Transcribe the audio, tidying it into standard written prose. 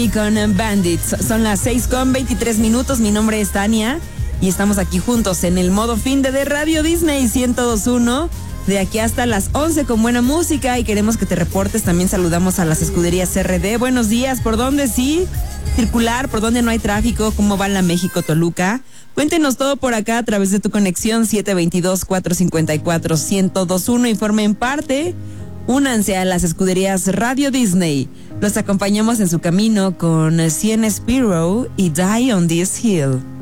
Disney con Bandits. Son las 6:23. Mi nombre es Tania y estamos aquí juntos en el modo fin de Radio Disney 102.1. De aquí hasta las 11 con buena música y queremos que te reportes. También saludamos a las escuderías RD. Buenos días, ¿por dónde sí? Circular, ¿por dónde no hay tráfico? ¿Cómo va la México-Toluca? Cuéntenos todo por acá a través de tu conexión 722-454-1021. Informe en parte. Únanse a las escuderías Radio Disney. Los acompañamos en su camino con Cien Spiro y Die on This Hill.